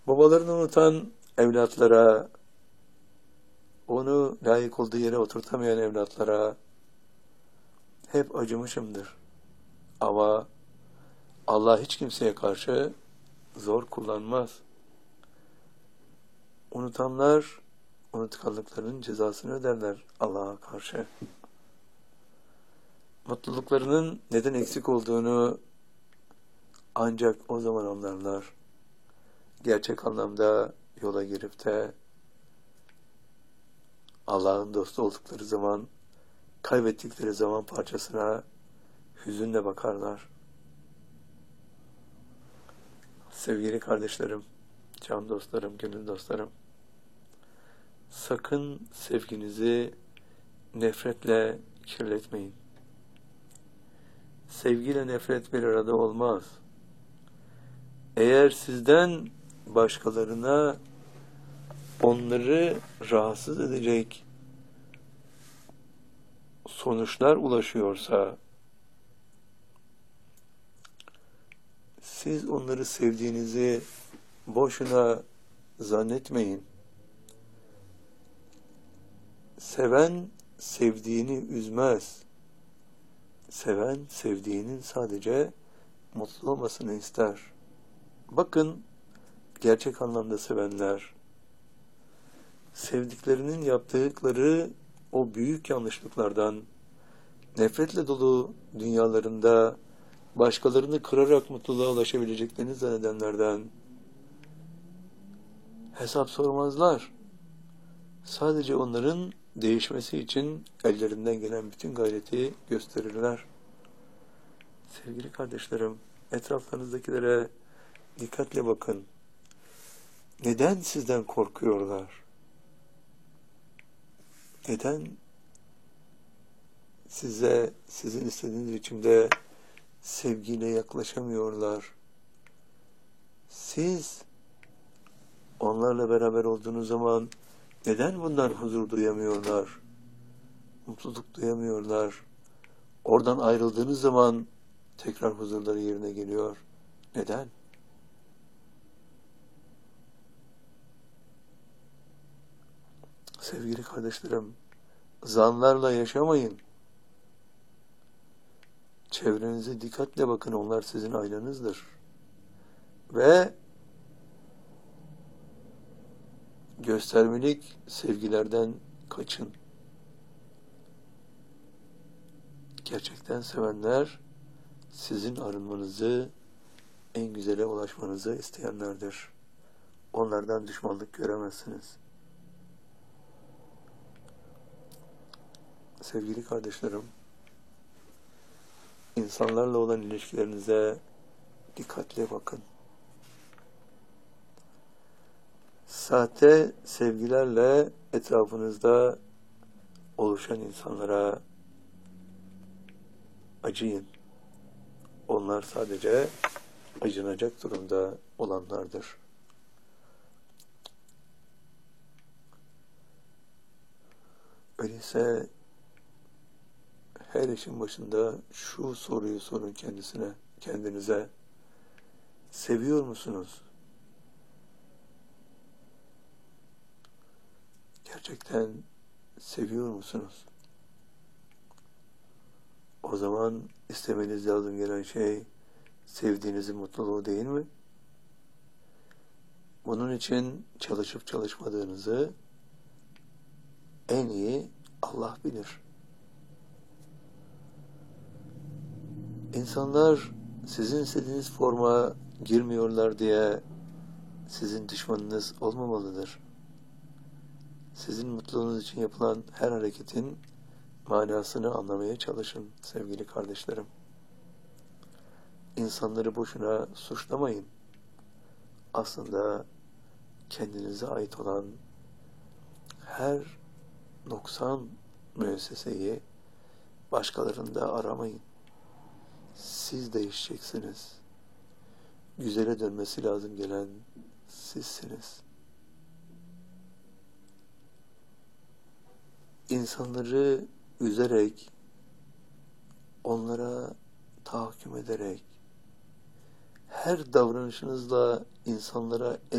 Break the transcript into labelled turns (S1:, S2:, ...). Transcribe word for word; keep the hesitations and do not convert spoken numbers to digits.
S1: Babalarını unutan evlatlara, onu layık olduğu yere oturtamayan evlatlara hep acımışımdır. Ama Allah hiç kimseye karşı zor kullanmaz. Unutanlar unutkanlıklarının cezasını öderler Allah'a karşı. Mutluluklarının neden eksik olduğunu ancak o zaman anlarlar. Gerçek anlamda yola girip de Allah'ın dostu oldukları zaman, kaybettikleri zaman parçasına hüzünle bakarlar. Sevgili kardeşlerim, can dostlarım, gönül dostlarım, sakın sevginizi nefretle kirletmeyin. Sevgiyle nefret bir arada olmaz. Eğer sizden başkalarına onları rahatsız edecek sonuçlar ulaşıyorsa, siz onları sevdiğinizi boşuna zannetmeyin. Seven sevdiğini üzmez. Seven sevdiğinin sadece mutlu olmasını ister. Bakın, gerçek anlamda sevenler, sevdiklerinin yaptıkları o büyük yanlışlıklardan, nefretle dolu dünyalarında başkalarını kırarak mutluluğa ulaşabileceklerini zannedenlerden hesap sormazlar. Sadece onların değişmesi için ellerinden gelen bütün gayreti gösterirler. Sevgili kardeşlerim, etraflarınızdakilere dikkatle bakın. Neden sizden korkuyorlar? Neden size, sizin istediğiniz biçimde sevgiyle yaklaşamıyorlar? Siz onlarla beraber olduğunuz zaman neden bunlar huzur duyamıyorlar? Mutluluk duyamıyorlar? Oradan ayrıldığınız zaman tekrar huzurları yerine geliyor. Neden? Sevgili kardeşlerim, zanlarla yaşamayın. Çevrenize dikkatle bakın, onlar sizin aynanızdır. Ve göstermelik sevgilerden kaçın. Gerçekten sevenler sizin arınmanızı, en güzele ulaşmanızı isteyenlerdir. Onlardan düşmanlık göremezsiniz. Sevgili kardeşlerim, insanlarla olan ilişkilerinize dikkatle bakın. Sahte sevgilerle etrafınızda oluşan insanlara acıyın. Onlar sadece acınacak durumda olanlardır. Öyleyse her işin başında şu soruyu sorun kendisine, kendinize. Seviyor musunuz? Gerçekten seviyor musunuz? O zaman istemeniz lazım gelen şey sevdiğinizin mutluluğu değil mi? Bunun için çalışıp çalışmadığınızı en iyi Allah bilir. İnsanlar sizin istediğiniz forma girmiyorlar diye sizin düşmanınız olmamalıdır. Sizin mutluluğunuz için yapılan her hareketin manasını anlamaya çalışın sevgili kardeşlerim. İnsanları boşuna suçlamayın. Aslında kendinize ait olan her noksan müesseseyi başkalarında aramayın. Siz değişeceksiniz. Güzele dönmesi lazım gelen sizsiniz. İnsanları üzerek, onlara tahakküm ederek, her davranışınızla insanlara